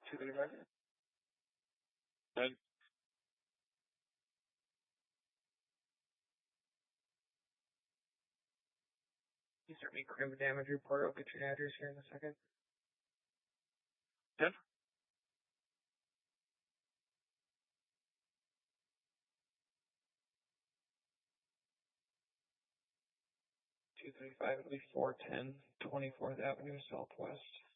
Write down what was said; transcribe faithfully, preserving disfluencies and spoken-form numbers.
two thirty-five. Good. You start me crime damage report. I'll get your address here in a second. Good. two thirty-five, it'll be four ten, twenty-fourth Avenue Southwest.